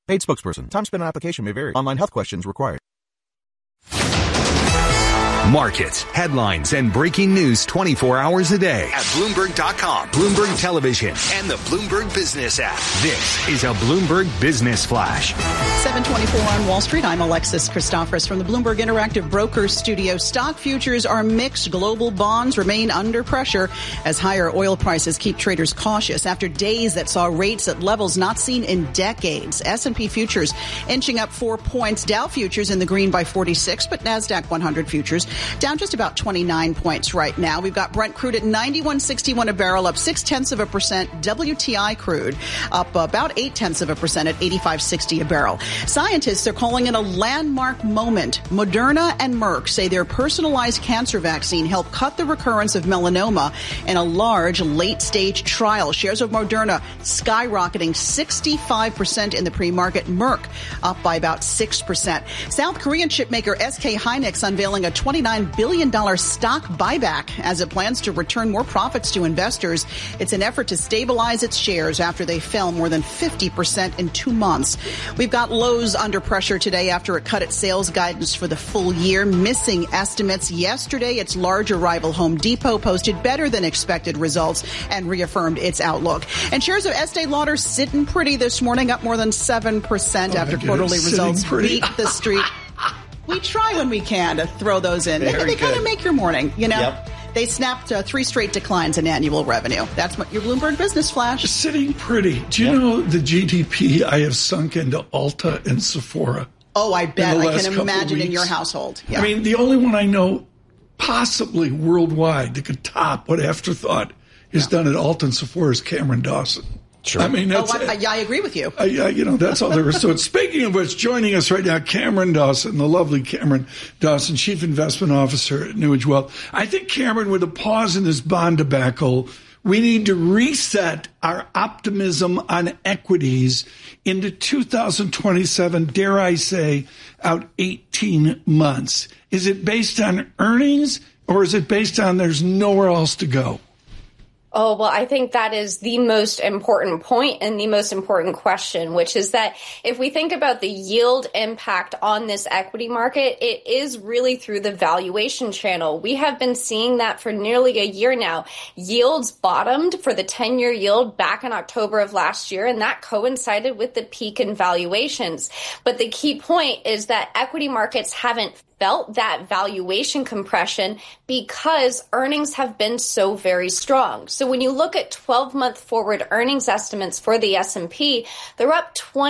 Paid spokesperson. Time spent on application may vary. Online health questions required. Markets, headlines, and breaking news 24 hours a day at Bloomberg.com, Bloomberg Television, and the Bloomberg Business app. This is a Bloomberg Business Flash. 7:24 on Wall Street. I'm Alexis Christophorous from the Bloomberg Interactive Brokers Studio. Stock futures are mixed. Global bonds remain under pressure as higher oil prices keep traders cautious after days that saw rates at levels not seen in decades. S&P futures inching up 4 points. Dow futures in the green by 46, but NASDAQ 100 futures down just about 29 points right now. We've got Brent crude at 91.61 a barrel, up 0.6%. WTI crude up about 0.8% at 85.60 a barrel. Scientists are calling it a landmark moment. Moderna and Merck say their personalized cancer vaccine helped cut the recurrence of melanoma in a large late-stage trial. Shares of Moderna skyrocketing 65% in the pre-market. Merck up by about 6%. South Korean chipmaker SK Hynix unveiling a $29 billion stock buyback as it plans to return more profits to investors. It's an effort to stabilize its shares after they fell more than 50% in 2 months. We've got Lowe's under pressure today after it cut its sales guidance for the full year, missing estimates. Yesterday, its larger rival Home Depot posted better than expected results and reaffirmed its outlook. And shares of Estee Lauder sitting pretty this morning, up more than 7% after quarterly results beat the street. We try when we can to throw those in. They kind of make your morning, you know. Yep. They snapped 3 straight declines in annual revenue. That's what your Bloomberg Business Flash. Sitting pretty. Do you know the GDP I have sunk into Ulta and Sephora? Oh, I bet. I can imagine in your household. Yeah. I mean, the only one I know possibly worldwide that could top what Afterthought is done at Ulta and Sephora is Cameron Dawson. Sure. I mean, that's I agree with you. That's all there is. So speaking of which, joining us right now, Cameron Dawson, the lovely Cameron Dawson, Chief Investment Officer at New Age Wealth. I think, Cameron, with a pause in this bond debacle, we need to reset our optimism on equities into 2027, dare I say, out 18 months. Is it based on earnings or is it based on there's nowhere else to go? Oh, well, I think that is the most important point and the most important question, which is that if we think about the yield impact on this equity market, it is really through the valuation channel. We have been seeing that for nearly a year now. Yields bottomed for the 10-year yield back in October of last year, and that coincided with the peak in valuations. But the key point is that equity markets haven't felt that valuation compression because earnings have been so very strong. So when you look at 12-month forward earnings estimates for the S&P, they're up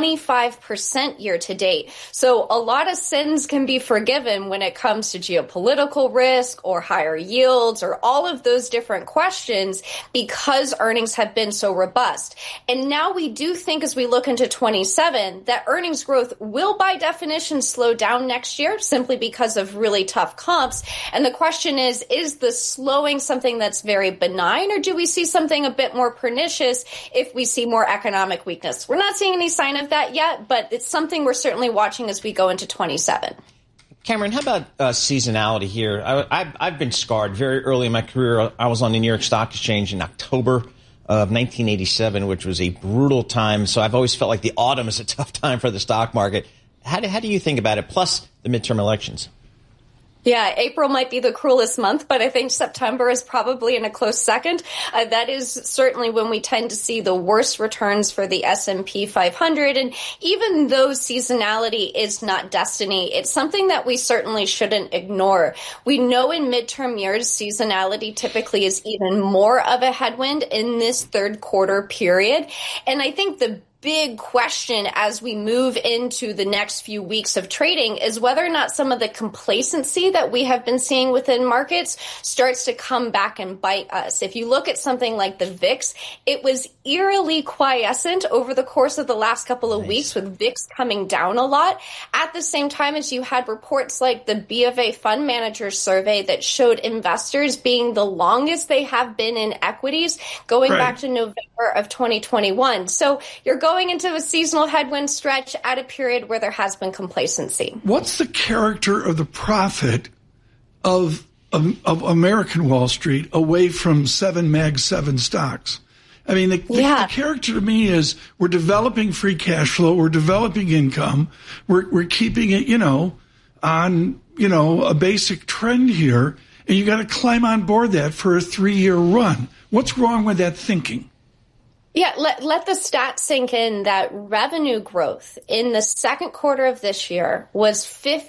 25% year to date. So a lot of sins can be forgiven when it comes to geopolitical risk or higher yields or all of those different questions because earnings have been so robust. And now we do think as we look into 27 that earnings growth will by definition slow down next year simply because of really tough comps. And the question is the slowing something that's very benign, or do we see something a bit more pernicious if we see more economic weakness? We're not seeing any sign of that yet, but it's something we're certainly watching as we go into 27. Cameron, how about seasonality here? I've been scarred very early in my career. I was on the New York Stock Exchange in October of 1987, which was a brutal time. So I've always felt like the autumn is a tough time for the stock market. How do you think about it, plus the midterm elections? Yeah, April might be the cruelest month, but I think September is probably in a close second. That is certainly when we tend to see the worst returns for the S&P 500. And even though seasonality is not destiny, it's something that we certainly shouldn't ignore. We know in midterm years, seasonality typically is even more of a headwind in this third quarter period. And I think the big question as we move into the next few weeks of trading is whether or not some of the complacency that we have been seeing within markets starts to come back and bite us. If you look at something like the VIX, it was eerily quiescent over the course of the last couple of weeks, with VIX coming down a lot. At the same time as you had reports like the BofA Fund Managers Survey that showed investors being the longest they have been in equities going back to November of 2021. So you're going into a seasonal headwind stretch at a period where there has been complacency. What's the character of the profit of American Wall Street away from 7 Mag 7 stocks? I mean, the character to me is we're developing free cash flow, we're developing income, we're keeping it, on, a basic trend here, and you got to climb on board that for a 3-year run. What's wrong with that thinking? Yeah, let the stats sink in that revenue growth in the second quarter of this year was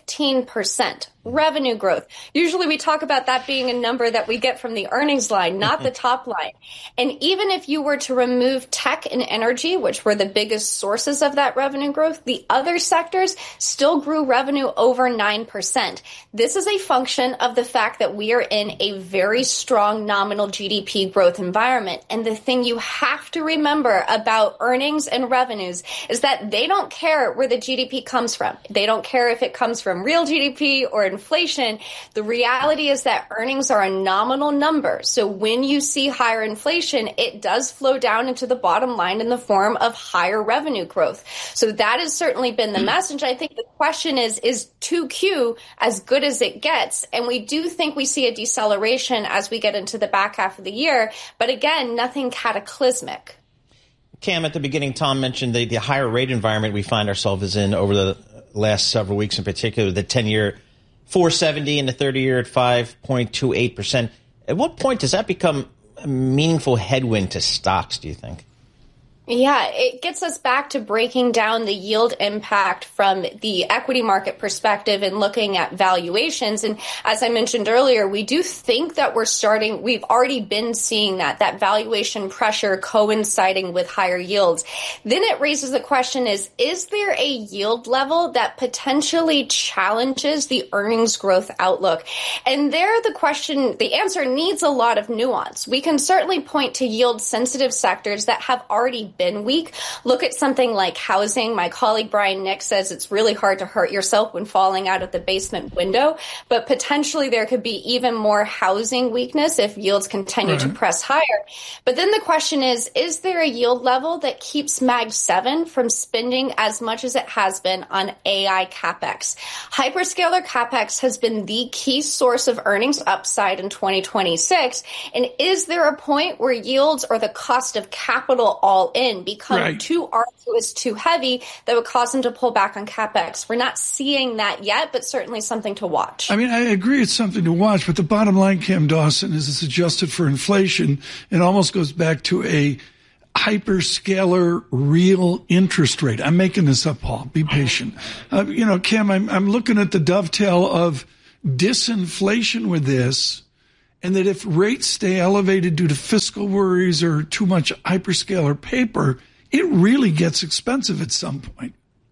15%. Revenue growth. Usually we talk about that being a number that we get from the earnings line, not the top line. And even if you were to remove tech and energy, which were the biggest sources of that revenue growth, the other sectors still grew revenue over 9%. This is a function of the fact that we are in a very strong nominal GDP growth environment. And the thing you have to remember about earnings and revenues is that they don't care where the GDP comes from. They don't care if it comes from real GDP or inflation. The reality is that earnings are a nominal number. So when you see higher inflation, it does flow down into the bottom line in the form of higher revenue growth. So that has certainly been the message. I think the question is 2Q as good as it gets? And we do think we see a deceleration as we get into the back half of the year. But again, nothing cataclysmic. Cam, at the beginning, Tom mentioned the higher rate environment we find ourselves in over the last several weeks, in particular, the 10-year 4.70 and the 30-year at 5.28%. At what point does that become a meaningful headwind to stocks, do you think? Yeah, it gets us back to breaking down the yield impact from the equity market perspective and looking at valuations. And as I mentioned earlier, we do think that we've already been seeing that valuation pressure coinciding with higher yields. Then it raises the question is there a yield level that potentially challenges the earnings growth outlook? And there the answer needs a lot of nuance. We can certainly point to yield sensitive sectors that have already been weak. Look at something like housing. My colleague Brian Nick says it's really hard to hurt yourself when falling out of the basement window, but potentially there could be even more housing weakness if yields continue to press higher. But then the question is there a yield level that keeps Mag 7 from spending as much as it has been on AI CapEx? Hyperscaler CapEx has been the key source of earnings upside in 2026. And is there a point where yields or the cost of capital all in become too arduous, too heavy, that would cause them to pull back on CapEx? We're not seeing that yet, but certainly something to watch. I mean, I agree it's something to watch, but the bottom line, Cam Dawson, is it's adjusted for inflation. It almost goes back to a hyperscaler real interest rate. I'm making this up, Paul. Be patient. Cam, I'm looking at the dovetail of disinflation with this, and that if rates stay elevated due to fiscal worries or too much hyperscaler paper, it really gets expensive at some point.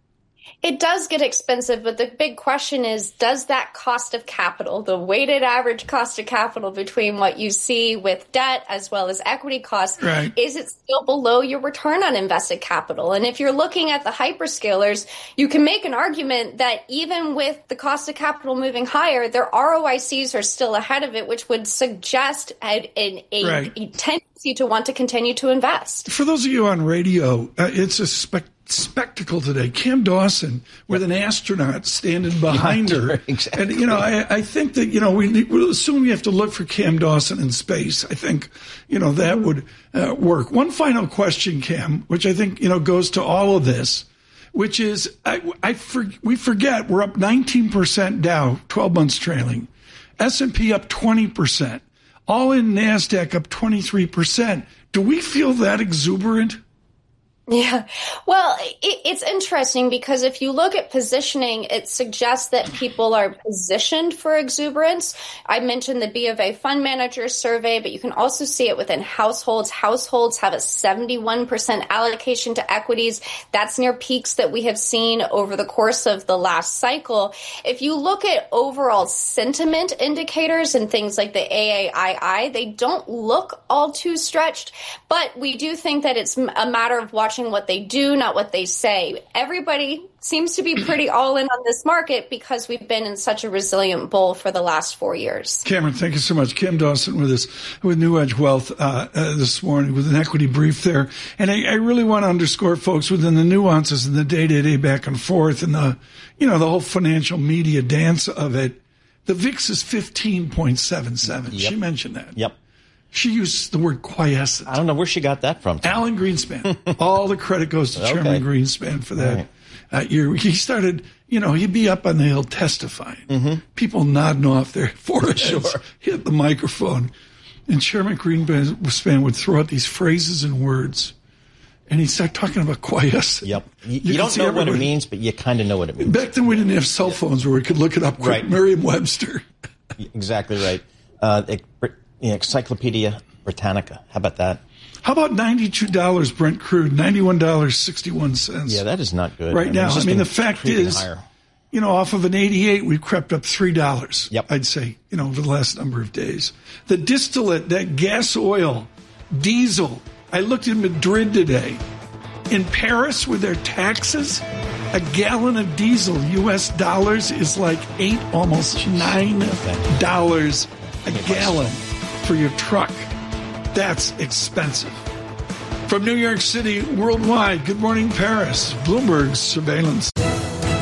It does get expensive, but the big question is, does that cost of capital, the weighted average cost of capital between what you see with debt as well as equity costs, is it still below your return on invested capital? And if you're looking at the hyperscalers, you can make an argument that even with the cost of capital moving higher, their ROICs are still ahead of it, which would suggest a tendency to want to continue to invest. For those of you on radio, it's a spectacle today. Cam Dawson with an astronaut standing behind her. Exactly. And, I think that, we'll assume we have to look for Cam Dawson in space. I think, that would work. One final question, Cam, which I think, goes to all of this, which is we forget we're up 19% Dow, 12 months trailing. S&P up 20%. All in NASDAQ up 23%. Do we feel that exuberant? Yeah. Well, it's interesting because if you look at positioning, it suggests that people are positioned for exuberance. I mentioned the B of A fund manager survey, but you can also see it within households. Households have a 71% allocation to equities. That's near peaks that we have seen over the course of the last cycle. If you look at overall sentiment indicators and things like the AAII, they don't look all too stretched, but we do think that it's a matter of watching what they do, not what they say. Everybody seems to be pretty all in on this market because we've been in such a resilient bull for the last 4 years. Cameron, thank you so much. Cam Dawson with us with New Edge Wealth this morning with an equity brief there. And I really want to underscore, folks, within the nuances and the day-to-day back and forth and the whole financial media dance of it, the VIX is 15.77. Yep. She mentioned that. Yep. She used the word quiescent. I don't know where she got that from. Alan Greenspan. All the credit goes to Chairman Greenspan for that. Right. He started, he'd be up on the Hill testifying. People nodding off their foreheads, hit the microphone. And Chairman Greenspan would throw out these phrases and words. And he'd start talking about quiescent. Yep. You don't know what it means, but you kind of know what it means. Back then, we didn't have cell phones where we could look it up quick. Right. Merriam-Webster. Exactly right. Encyclopedia Britannica. How about that? How about $92 Brent crude, $91.61? Yeah, that is not good. Right now. The fact is, higher. Off of an 88, we've crept up $3, Yep. I'd say, over the last number of days. The distillate, that gas oil, diesel, I looked in Madrid today. In Paris, with their taxes, a gallon of diesel, U.S. dollars, is like almost $9 a gallon for your truck. That's expensive. From New York City, worldwide, good morning, Paris. Bloomberg Surveillance.